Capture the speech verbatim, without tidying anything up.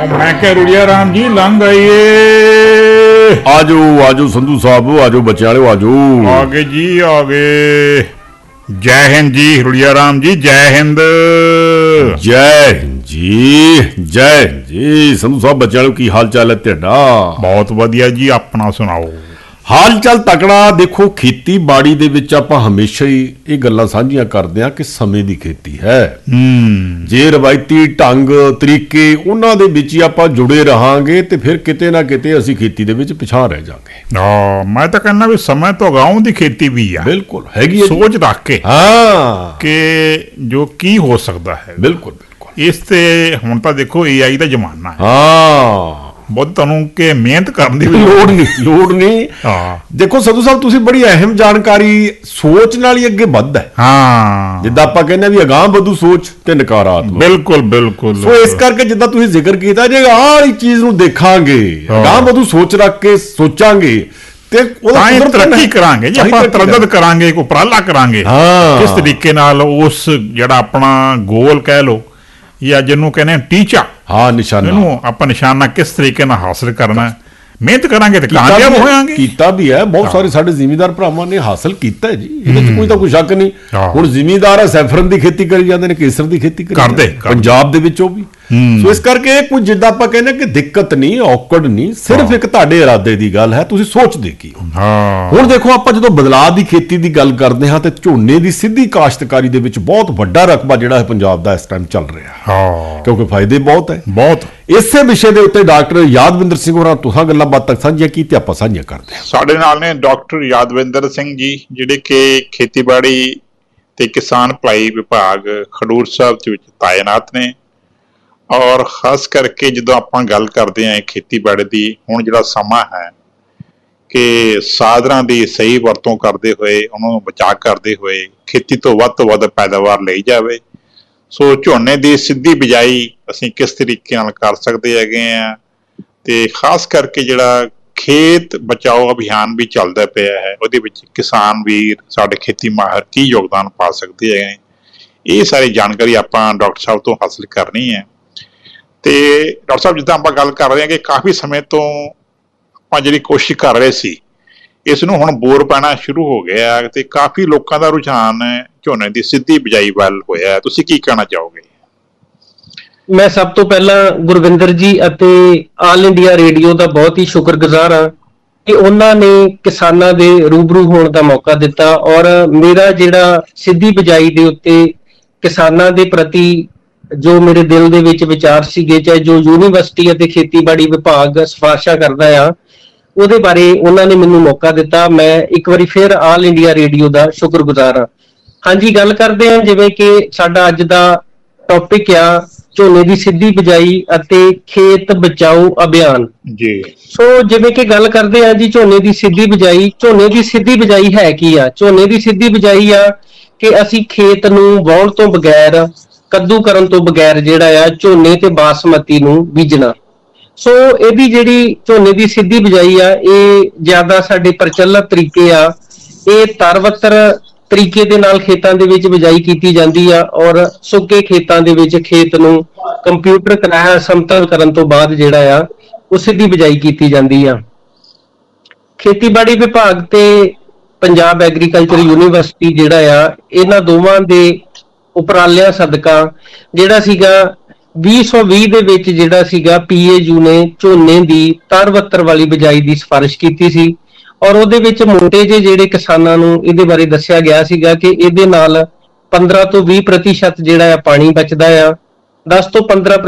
मैं क्या रुड़िया राम जी लंघ आइए। आजो आजो संधू साहब, आजो बच्चे वाले आजो। आगे जी आगे। जय हिंद जी रुड़िया राम जी, जय हिंद। जय हिंद जी, जय हिंद जी। संधू साहब बच्चे वाले की हाल चाल है तेरा? बहुत वधिया जी, अपना सुनाओ। हाल चाल तकड़ा। देखो खेतीबाड़ी ਦੇ ਵਿੱਚ ਆਪਾਂ ਹਮੇਸ਼ਾ ਹੀ ਇਹ ਗੱਲਾਂ ਸਾਂਝੀਆਂ ਕਰਦੇ ਆ ਕਿ ਸਮੇਂ ਦੀ ਖੇਤੀ ਹੈ। ਜੇ ਰਵਾਇਤੀ ਢੰਗ ਤਰੀਕੇ ਉਹਨਾਂ ਦੇ ਵਿੱਚ ਹੀ ਆਪਾਂ ਜੁੜੇ ਰਹਾਂਗੇ ਤੇ ਫਿਰ ਕਿਤੇ ਨਾ ਕਿਤੇ ਅਸੀਂ ਖੇਤੀ ਦੇ ਵਿੱਚ ਪਿਛਾਂ ਰਹਿ ਜਾਾਂਗੇ। ਹਾਂ, ਮੈਂ ਤਾਂ ਕਹਿੰਦਾ ਵੀ ਸਮੇਂ ਤੋਂ ਅਗਾਊਂ ਦੀ ਖੇਤੀ ਵੀ ਆ। ਬਿਲਕੁਲ ਹੈਗੀ ਹੈ, ਸੋਚ ਰੱਖ ਕੇ। ਹਾਂ ਕਿ ਜੋ ਕੀ ਹੋ ਸਕਦਾ ਹੈ। ਬਿਲਕੁਲ ਬਿਲकुल। ਇਸ ਤੇ ਹੁਣ ਤਾਂ ਦੇਖੋ ਏ ਆਈ ਦਾ ਜ਼ਮਾਨਾ ਹੈ। ਹਾਂ, ਬਹੁਤ ਤੁਹਾਨੂੰ ਕਿ ਮਿਹਨਤ ਕਰਨ ਦੀ ਲੋੜ ਨਹੀਂ, ਲੋੜ ਨਹੀਂ। ਹਾਂ ਦੇਖੋ ਸੰਧੂ ਸਾਹਿਬ, ਤੁਸੀਂ ਬੜੀ ਅਹਿਮ ਜਾਣਕਾਰੀ ਸੋਚ ਨਾਲ ਹੀ ਅੱਗੇ ਵੱਧਦਾ ਹੈ। ਹਾਂ, ਜਿੱਦਾਂ ਆਪਾਂ ਕਹਿੰਦੇ ਵੀ ਅਗਾਂਹ ਵਧੂ ਸੋਚ ਤੇ ਨਕਾਰਾਤਮਕ। ਬਿਲਕੁਲ ਬਿਲकुल। ਸੋ ਇਸ ਕਰਕੇ ਜਿੱਦਾਂ ਤੁਸੀਂ ਜ਼ਿਕਰ ਕੀਤਾ, ਜੇ ਆਹ ਵਾਲੀ ਚੀਜ਼ ਨੂੰ ਦੇਖਾਂਗੇ, ਅਗਾਂਹ ਵਧੂ ਸੋਚ ਰੱਖ ਕੇ ਸੋਚਾਂਗੇ ਤੇ ਤਾਂ ਹੀ ਤਰੱਕੀ ਕਰਾਂਗੇ। ਜੇ ਆਪਾਂ ਤਰੱਦਦ ਕਰਾਂਗੇ, ਕੋਈ ਉਪਰਾਲਾ ਕਰਾਂਗੇ ਕਿਸ ਤਰੀਕੇ ਨਾਲ, ਉਸ ਜਿਹੜਾ ਆਪਣਾ ਗੋਲ ਕਹਿ ਲਓ ਜਾਂ ਜਿਹਨੂੰ ਕਹਿੰਦੇ ਟੀਚਾ, ਹਾਂ ਨਿਸ਼ਾਨਾ, ਇਹਨੂੰ ਆਪਾਂ ਨਿਸ਼ਾਨਾ ਕਿਸ ਤਰੀਕੇ ਨਾਲ ਹਾਸਲ ਕਰਨਾ, ਮਿਹਨਤ ਕਰਾਂਗੇ ਤੇ ਕਾਮਯਾਬ ਹੋਵਾਂਗੇ। ਕੀਤਾ ਵੀ ਹੈ, ਬਹੁਤ ਸਾਰੇ ਸਾਡੇ ਜ਼ਿਮੀਂਦਾਰ ਭਰਾਵਾਂ ਨੇ ਹਾਸਲ ਕੀਤਾ ਹੈ ਜੀ, ਇਹਦੇ ਚ ਕੋਈ ਤਾਂ ਕੋਈ ਸ਼ੱਕ ਨਹੀਂ। ਹੁਣ ਜ਼ਿਮੀਂਦਾਰ ਸੈਫਰਨ ਦੀ ਖੇਤੀ ਕਰੀ ਜਾਂਦੇ ਨੇ, ਕੇਸਰ ਦੀ ਖੇਤੀ ਕਰਦੇ ਪੰਜਾਬ ਦੇ ਵਿੱਚ ਉਹ ਵੀ। ਸੋ ਇਸ ਕਰਕੇ ਕੋਈ ਜਿੱਦਾਂ ਆਪਾਂ ਕਹਿੰਦੇ ਕਿ ਦਿੱਕਤ ਨਹੀਂ, ਔਕੜ ਨਹੀਂ, ਸਿਰਫ ਇੱਕ ਤੁਹਾਡੇ ਇਰਾਦੇ ਦੀ ਗੱਲ ਹੈ, ਤੁਸੀਂ ਸੋਚਦੇ ਕੀ ਹੋ। ਹੁਣ ਦੇਖੋ, ਆਪਾਂ ਜਦੋਂ ਬਦਲਾਅ ਦੀ ਖੇਤੀ ਦੀ ਗੱਲ ਕਰਦੇ ਹਾਂ ਤੇ ਝੋਨੇ ਦੀ ਸਿੱਧੀ ਕਾਸ਼ਤਕਾਰੀ ਦੇ ਵਿੱਚ ਬਹੁਤ ਵੱਡਾ ਰਕਬਾ ਜਿਹੜਾ ਹੈ ਪੰਜਾਬ ਦਾ ਇਸ ਟਾਈਮ ਚੱਲ ਰਿਹਾ, ਕਿਉਂਕਿ ਫਾਇਦੇ ਬਹੁਤ ਹੈ ਬਹੁਤ। ਇਸੇ ਵਿਸ਼ੇ ਦੇ ਉੱਤੇ ਡਾਕਟਰ ਯਾਦਵਿੰਦਰ ਸਿੰਘ ਹੋਰਾਂ ਤੁਸਾਂ ਗੱਲਾਂ ਬਾਤਾਂ ਸਾਂਝੀਆਂ ਕੀਤੀ, ਆਪਾਂ ਸਾਂਝੀਆਂ ਕਰਦੇ ਹਾਂ। ਸਾਡੇ ਨਾਲ ਨੇ ਡਾਕਟਰ ਯਾਦਵਿੰਦਰ ਸਿੰਘ ਜੀ, ਜਿਹੜੇ ਕਿ ਖੇਤੀਬਾੜੀ ਤੇ ਕਿਸਾਨ ਭਲਾਈ ਵਿਭਾਗ ਖਡੂਰ ਸਾਹਿਬ ਦੇ ਵਿੱਚ ਤਾਇਨਾਤ ਨੇ। ਔਰ ਖਾਸ ਕਰਕੇ ਜਦੋਂ ਆਪਾਂ ਗੱਲ ਕਰਦੇ ਹਾਂ ਖੇਤੀਬਾੜੀ ਦੀ, ਹੁਣ ਜਿਹੜਾ ਸਮਾਂ ਹੈ ਕਿ ਸਾਧਨਾਂ ਦੀ ਸਹੀ ਵਰਤੋਂ ਕਰਦੇ ਹੋਏ, ਉਹਨਾਂ ਨੂੰ ਬਚਾਅ ਕਰਦੇ ਹੋਏ ਖੇਤੀ ਤੋਂ ਵੱਧ ਤੋਂ ਵੱਧ ਪੈਦਾਵਾਰ ਲਈ ਜਾਵੇ। ਸੋ ਝੋਨੇ ਦੀ ਸਿੱਧੀ ਬਿਜਾਈ ਅਸੀਂ ਕਿਸ ਤਰੀਕੇ ਨਾਲ ਕਰ ਸਕਦੇ ਹੈਗੇ ਆ, ਤੇ ਖਾਸ ਕਰਕੇ ਜਿਹੜਾ ਖੇਤ ਬਚਾਓ ਅਭਿਆਨ ਵੀ ਚੱਲਦਾ ਪਿਆ ਹੈ, ਉਹਦੇ ਵਿੱਚ ਕਿਸਾਨ ਵੀਰ, ਸਾਡੇ ਖੇਤੀ ਮਾਹਰ ਕੀ ਯੋਗਦਾਨ ਪਾ ਸਕਦੇ ਹੈ, ਇਹ ਸਾਰੀ ਜਾਣਕਾਰੀ ਆਪਾਂ ਡਾਕਟਰ ਸਾਹਿਬ ਤੋਂ ਹਾਸਲ ਕਰਨੀ ਹੈ। ਤੇ ਡਾਕਟਰ ਸਾਹਿਬ, ਜਿੱਦਾਂ ਆਪਾਂ ਗੱਲ ਕਰ ਰਹੇ ਹਾਂ ਕਿ ਕਾਫੀ ਸਮੇਂ ਤੋਂ ਆਪਾਂ ਜਿਹੜੀ ਕੋਸ਼ਿਸ਼ ਕਰ ਰਹੇ ਸੀ, ਇਸ ਨੂੰ ਹੁਣ ਬੋਰ ਪੈਣਾ ਸ਼ੁਰੂ ਹੋ ਗਿਆ ਤੇ ਕਾਫੀ ਲੋਕਾਂ ਦਾ ਰੁਝਾਨ ਝੋਨੇ ਦੀ ਸਿੱਧੀ ਬਿਜਾਈ ਵੱਲ ਹੋਇਆ। ਤੁਸੀਂ ਕੀ ਕਹਿਣਾ ਚਾਹੋਗੇ? ਮੈਂ ਸਭ ਤੋਂ ਪਹਿਲਾਂ ਗੁਰਵਿੰਦਰ ਜੀ ਅਤੇ ਆਲ ਇੰਡੀਆ ਰੇਡੀਓ ਦਾ ਬਹੁਤ ਹੀ ਸ਼ੁਕਰਗੁਜ਼ਾਰ ਹਾਂ ਕਿ ਉਹਨਾਂ ਨੇ ਕਿਸਾਨਾਂ ਦੇ ਰੂਬਰੂ ਹੋਣ ਦਾ ਮੌਕਾ ਦਿੱਤਾ, ਔਰ ਮੇਰਾ ਜਿਹੜਾ ਸਿੱਧੀ ਬਿਜਾਈ ਦੇ ਉੱਤੇ ਕਿਸਾਨਾਂ ਦੇ ਪ੍ਰਤੀ ਜੋ ਮੇਰੇ ਦਿਲ ਦੇ ਵਿੱਚ ਵਿਚਾਰ ਸੀਗੇ, ਚਾਹੇ ਜੋ ਯੂਨੀਵਰਸਿਟੀ ਅਤੇ ਖੇਤੀਬਾੜੀ ਵਿਭਾਗ ਸਿਫਾਰਿਸ਼ਾਂ ਕਰਦਾ ਆ, ਉਹਦੇ ਬਾਰੇ ਉਹਨਾਂ ਨੇ ਮੈਨੂੰ ਮੌਕਾ ਦਿੱਤਾ। ਮੈਂ ਇੱਕ ਵਾਰੀ ਫਿਰ ਆਲ ਇੰਡੀਆ ਰੇਡੀਓ ਦਾ ਸ਼ੁਕਰਗੁਜ਼ਾਰ ਹਾਂ। ਹਾਂਜੀ, ਗੱਲ ਕਰਦੇ ਹਾਂ ਜਿਵੇਂ ਕਿ ਸਾਡਾ ਅੱਜ ਦਾ ਟੌਪਿਕ ਆ ਝੋਨੇ ਦੀ ਸਿੱਧੀ ਬਿਜਾਈ ਅਤੇ ਖੇਤ ਬਚਾਓ ਅਭਿਆਨ ਜੀ। ਸੋ ਜਿਵੇਂ ਕਿ ਗੱਲ ਕਰਦੇ ਆ ਜੀ ਝੋਨੇ ਦੀ ਸਿੱਧੀ ਬਿਜਾਈ। ਝੋਨੇ ਦੀ ਸਿੱਧੀ ਬਿਜਾਈ ਹੈ ਕੀ ਆ? ਝੋਨੇ ਦੀ ਸਿੱਧੀ ਬਿਜਾਈ ਆ ਕਿ ਅਸੀਂ ਖੇਤ ਨੂੰ ਵਾਹੁਣ ਤੋਂ ਬਗੈਰ, ਕੱਦੂ ਕਰਨ ਤੋਂ ਬਗੈਰ ਜਿਹੜਾ ਆ ਝੋਨੇ ਤੇ ਬਾਸਮਤੀ ਨੂੰ ਬੀਜਣਾ। ਸੋ ਇਹਦੀ ਜਿਹੜੀ ਝੋਨੇ ਦੀ ਸਿੱਧੀ ਬਿਜਾਈ ਆ, ਇਹ ਜ਼ਿਆਦਾ ਸਾਡੇ ਪ੍ਰਚਲਿਤ ਤਰੀਕੇ ਆ। ਇਹ ਤਰਵੱਤਰ ਤਰੀਕੇ ਦੇ ਨਾਲ ਖੇਤਾਂ ਦੇ ਵਿੱਚ ਬਿਜਾਈ ਕੀਤੀ ਜਾਂਦੀ ਆ, ਔਰ ਸੁੱਕੇ ਖੇਤਾਂ ਦੇ ਵਿੱਚ ਖੇਤ ਨੂੰ ਕੰਪਿਊਟਰ ਕਰਾਇਆ ਸਮਤਲ ਕਰਨ ਤੋਂ ਬਾਅਦ ਜਿਹੜਾ ਆ ਉਹ ਸਿੱਧੀ ਬਿਜਾਈ ਕੀਤੀ ਜਾਂਦੀ ਆ। ਖੇਤੀਬਾੜੀ ਵਿਭਾਗ ਤੇ ਪੰਜਾਬ ਐਗਰੀਕਲਚਰ ਯੂਨੀਵਰਸਿਟੀ ਜਿਹੜਾ ਆ, ਇਹਨਾਂ ਦੋਵਾਂ ਦੇ ਉਪਰਾਲਿਆਂ ਸਦਕਾ ਜਿਹੜਾ ਸੀਗਾ ਵੀਹ ਸੌ ਵੀਹ ਦੇ ਵਿੱਚ ਜਿਹੜਾ ਸੀਗਾ ਪੀਏਯੂ ਨੇ ਝੋਨੇ ਦੀ ਤਰਵੱਤਰ ਵਾਲੀ ਬਿਜਾਈ ਦੀ ਸਿਫਾਰਿਸ਼ ਕੀਤੀ ਸੀ, ਔਰ ਉਹਦੇ ਵਿੱਚ ਮੋਟੇ ਜਿਹੇ ਜਿਹੜੇ ਕਿਸਾਨਾਂ ਨੂੰ ਇਹਦੇ ਬਾਰੇ ਦੱਸਿਆ ਗਿਆ ਸੀਗਾ ਕਿ ਇਹਦੇ ਨਾਲ ਪੰਦਰਾਂ ਤੋਂ ਵੀਹ ਪ੍ਰਤੀਸ਼ਤ ਜਿਹੜਾ ਆ ਪਾਣੀ ਬਚਦਾ ਆ, ਦਸ ਤੋਂ ਪੰਦਰਾਂ